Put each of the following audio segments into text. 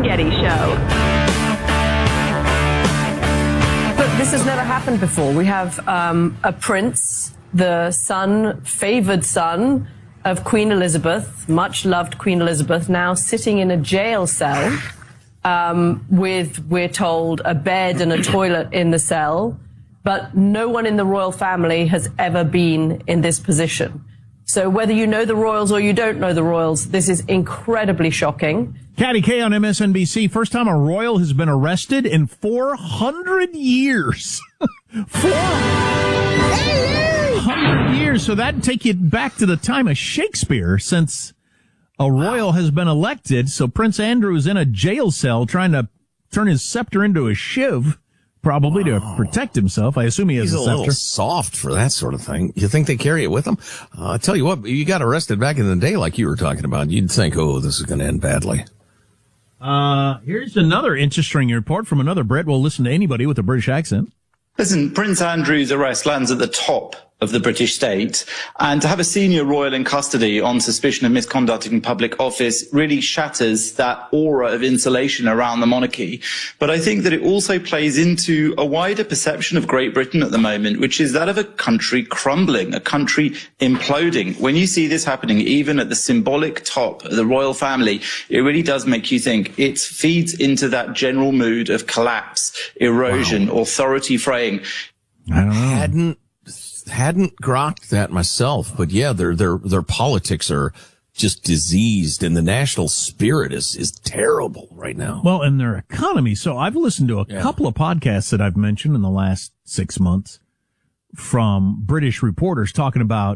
Getty Show. Look, this has never happened before. We have a prince, the favored son of Queen Elizabeth, much loved Queen Elizabeth, now sitting in a jail cell with, we're told, a bed and a toilet in the cell. But no one in the royal family has ever been in this position. So whether you know the royals or you don't know the royals, this is incredibly shocking. Katty Kay on MSNBC. First time a royal has been arrested in 400 years. 400 years. So that'd take you back to the time of Shakespeare since a royal has been elected. So Prince Andrew is in a jail cell trying to turn his scepter into a shiv. Probably to protect himself. I assume he has a scepter. He's a little soft for that sort of thing. You think they carry it with them? I tell you what, you got arrested back in the day like you were talking about. You'd think, oh, this is going to end badly. Here's another interesting report from another Brit. We'll listen to anybody with a British accent. Listen, Prince Andrew's arrest lands at the top of the British state, and to have a senior royal in custody on suspicion of misconduct in public office really shatters that aura of insulation around the monarchy. But I think that it also plays into a wider perception of Great Britain at the moment, which is that of a country crumbling, a country imploding. When you see this happening, even at the symbolic top of the royal family, it really does make you think. It feeds into that general mood of collapse, erosion, authority fraying. I don't know. Hadn't grokked that myself, but yeah, their politics are just diseased, and the national spirit is terrible right now. Well, and their economy. So I've listened to a couple of podcasts that I've mentioned in the last 6 months from British reporters talking about,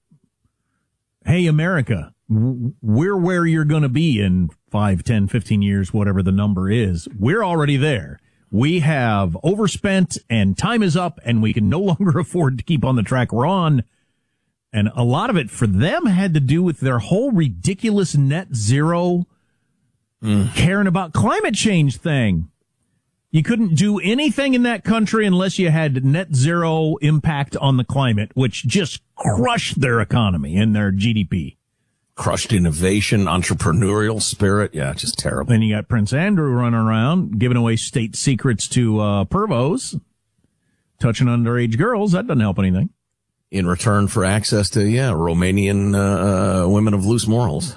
hey, America, we're where you're going to be in 5, 10, 15 years, whatever the number is. We're already there. We have overspent and time is up and we can no longer afford to keep on the track we're on. And a lot of it for them had to do with their whole ridiculous net zero caring about climate change thing. You couldn't do anything in that country unless you had net zero impact on the climate, which just crushed their economy and their GDP. Crushed innovation, entrepreneurial spirit. Yeah, just terrible. Then you got Prince Andrew running around, giving away state secrets to pervos, touching underage girls. That doesn't help anything. In return for access to, Romanian women of loose morals.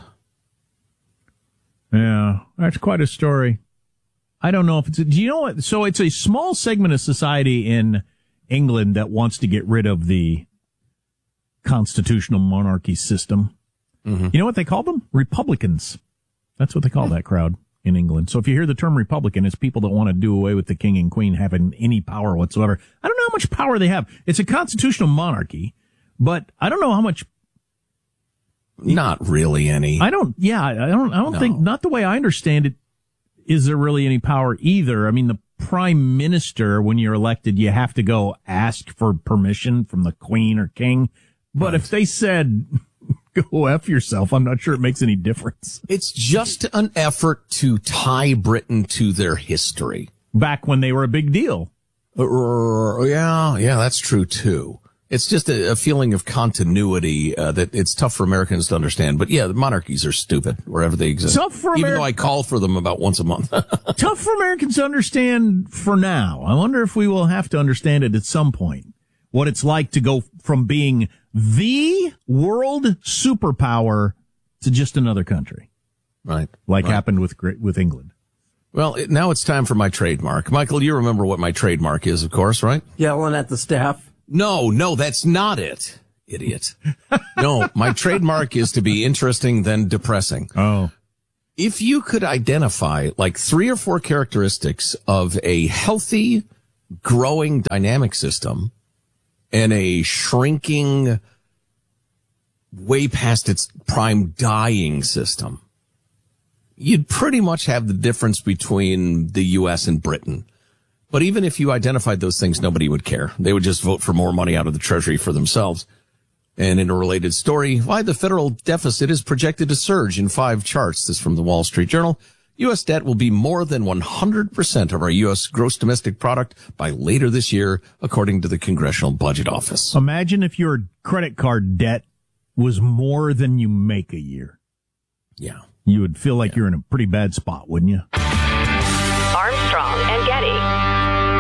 Yeah, that's quite a story. I don't know if it's... Do you know what? So it's a small segment of society in England that wants to get rid of the constitutional monarchy system. Mm-hmm. You know what they call them? Republicans. That's what they call that crowd in England. So if you hear the term Republican, it's people that want to do away with the king and queen having any power whatsoever. I don't know how much power they have. It's a constitutional monarchy, but I don't know how much. Not really any. I don't think, not the way I understand it, is there really any power either. I mean, the prime minister, when you're elected, you have to go ask for permission from the queen or king. But if they said, go F yourself, I'm not sure it makes any difference. It's just an effort to tie Britain to their history. Back when they were a big deal. Yeah, that's true too. It's just a feeling of continuity that it's tough for Americans to understand. But yeah, the monarchies are stupid wherever they exist. Tough for even though I call for them about once a month. Tough for Americans to understand for now. I wonder if we will have to understand it at some point. What it's like to go from being the world superpower to just another country. Right. Happened with England. Well, now it's time for my trademark. Michael, you remember what my trademark is, of course, right? Yelling at the staff. No, that's not it, idiot. No, my trademark is to be interesting then depressing. Oh. If you could identify like 3 or 4 characteristics of a healthy, growing dynamic system and a shrinking, way past its prime dying system, you'd pretty much have the difference between the U.S. and Britain. But even if you identified those things, nobody would care. They would just vote for more money out of the Treasury for themselves. And in a related story, why the federal deficit is projected to surge in 5 charts. This from the Wall Street Journal. U.S. debt will be more than 100% of our U.S. gross domestic product by later this year, according to the Congressional Budget Office. Imagine if your credit card debt was more than you make a year. Yeah. You would feel like you're in a pretty bad spot, wouldn't you? Armstrong and Getty.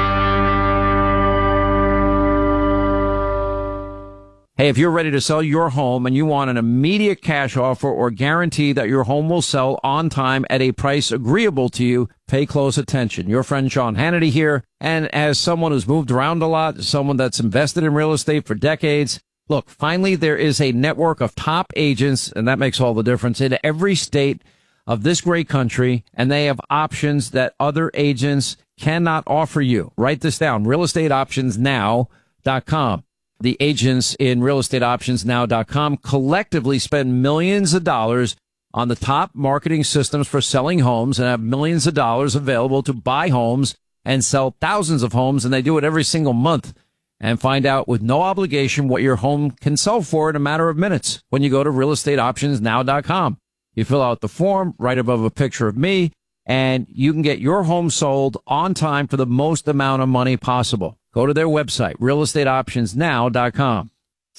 Hey, if you're ready to sell your home and you want an immediate cash offer or guarantee that your home will sell on time at a price agreeable to you, pay close attention. Your friend Sean Hannity here. And as someone who's moved around a lot, someone that's invested in real estate for decades, look, finally there is a network of top agents, and that makes all the difference, in every state of this great country, and they have options that other agents cannot offer you. Write this down, realestateoptionsnow.com. The agents in realestateoptionsnow.com collectively spend millions of dollars on the top marketing systems for selling homes and have millions of dollars available to buy homes and sell thousands of homes. And they do it every single month. And find out with no obligation what your home can sell for in a matter of minutes when you go to realestateoptionsnow.com. You fill out the form right above a picture of me, and you can get your home sold on time for the most amount of money possible. Go to their website, realestateoptionsnow.com.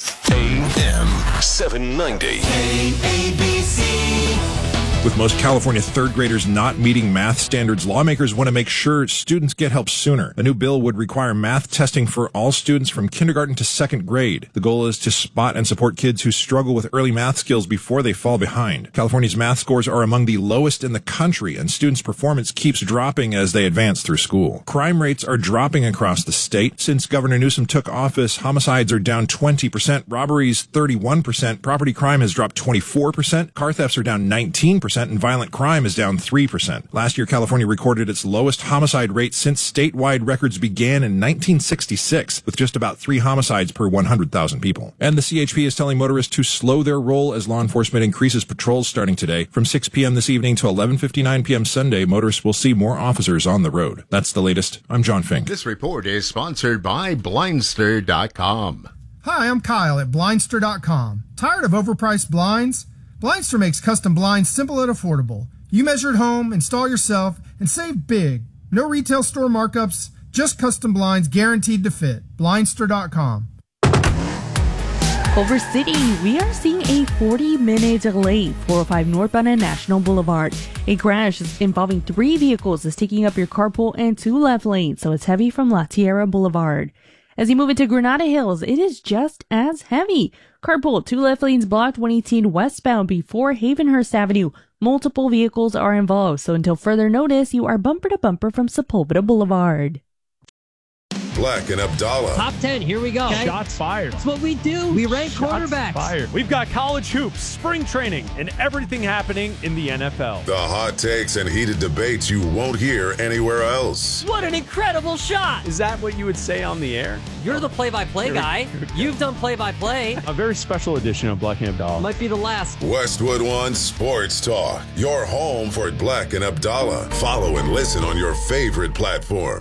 AM 790. KABC. With most California third graders not meeting math standards, lawmakers want to make sure students get help sooner. A new bill would require math testing for all students from kindergarten to second grade. The goal is to spot and support kids who struggle with early math skills before they fall behind. California's math scores are among the lowest in the country, and students' performance keeps dropping as they advance through school. Crime rates are dropping across the state. Since Governor Newsom took office, homicides are down 20%, robberies 31%, property crime has dropped 24%, car thefts are down 19%, and violent crime is down 3%. Last year, California recorded its lowest homicide rate since statewide records began in 1966, with just about 3 homicides per 100,000 people. And the CHP is telling motorists to slow their roll as law enforcement increases patrols starting today. From 6 p.m. this evening to 11:59 p.m. Sunday, motorists will see more officers on the road. That's the latest. I'm John Fink. This report is sponsored by Blindster.com. Hi, I'm Kyle at Blindster.com. Tired of overpriced blinds? Blindster makes custom blinds simple and affordable. You measure at home, install yourself, and save big. No retail store markups, just custom blinds guaranteed to fit. Blindster.com. Culver City, we are seeing a 40-minute delay, 405 northbound and National Boulevard. A crash involving 3 vehicles is taking up your carpool and 2 left lanes, so it's heavy from La Tierra Boulevard. As you move into Granada Hills, it is just as heavy. Carpool, 2 left lanes blocked 118 westbound before Havenhurst Avenue. Multiple vehicles are involved, so until further notice, you are bumper to bumper from Sepulveda Boulevard. Black and Abdallah. Top 10, here we go. Okay. Shots fired. That's what we do. We rank quarterbacks. Fired. We've got college hoops, spring training, and everything happening in the NFL. The hot takes and heated debates you won't hear anywhere else. What an incredible shot. Is that what you would say on the air? You're the play-by-play guy. You've done play-by-play. A very special edition of Black and Abdallah. Might be the last. Westwood One Sports Talk. Your home for Black and Abdallah. Follow and listen on your favorite platform.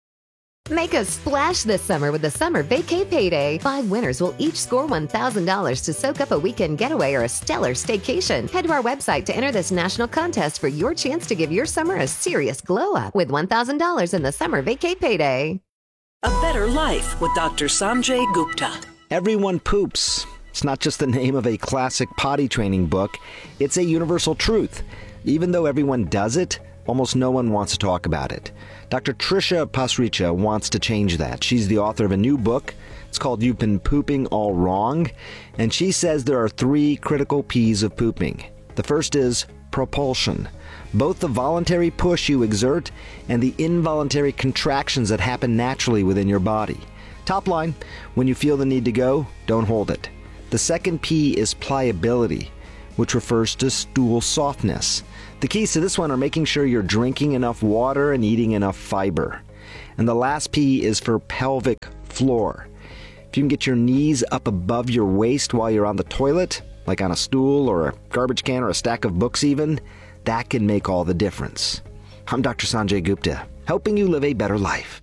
Make a splash this summer with the Summer Vacay Payday. 5 winners will each score $1,000 to soak up a weekend getaway or a stellar staycation. Head to our website to enter this national contest for your chance to give your summer a serious glow-up with $1,000 in the Summer Vacay Payday. A Better Life with Dr. Sanjay Gupta. Everyone poops. It's not just the name of a classic potty training book. It's a universal truth. Even though everyone does it, almost no one wants to talk about it. Dr. Trisha Pasricha wants to change that. She's the author of a new book. It's called You've Been Pooping All Wrong. And she says there are 3 critical P's of pooping. The first is propulsion. Both the voluntary push you exert and the involuntary contractions that happen naturally within your body. Top line, when you feel the need to go, don't hold it. The second P is pliability, which refers to stool softness. The keys to this one are making sure you're drinking enough water and eating enough fiber. And the last P is for pelvic floor. If you can get your knees up above your waist while you're on the toilet, like on a stool or a garbage can or a stack of books even, that can make all the difference. I'm Dr. Sanjay Gupta, helping you live a better life.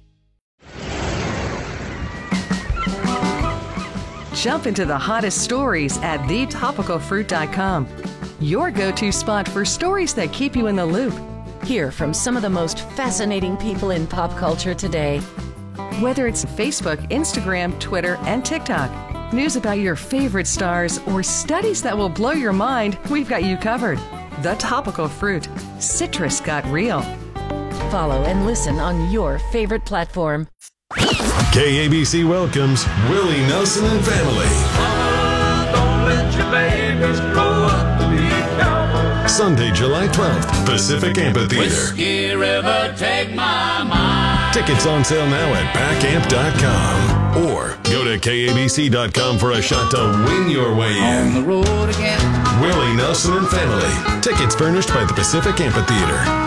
Jump into the hottest stories at thetopicalfruit.com. Your go-to spot for stories that keep you in the loop. Hear from some of the most fascinating people in pop culture today. Whether it's Facebook, Instagram, Twitter, and TikTok, news about your favorite stars, or studies that will blow your mind, we've got you covered. The Topical Fruit. Citrus got real. Follow and listen on your favorite platform. KABC welcomes Willie Nelson and family. Don't let your babies grow up to be cowboys. Sunday, July 12th, Pacific Amphitheater. Whiskey River, take my mind. Tickets on sale now at packamp.com or go to KABC.com for a shot to win your way in. On the road again. Willie Nelson and family. Tickets furnished by the Pacific Amphitheater.